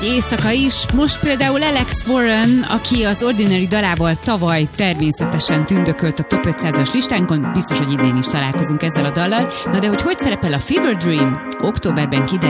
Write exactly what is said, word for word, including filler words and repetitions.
Éjszaka is. Most például Alex Warren, aki az Ordinary dalával tavaly természetesen tündökölt a top ötszázas listánkon, biztos, hogy idén is találkozunk ezzel a dallal. Na de hogy hogy szerepel a Fever Dream? Októberben kiderül.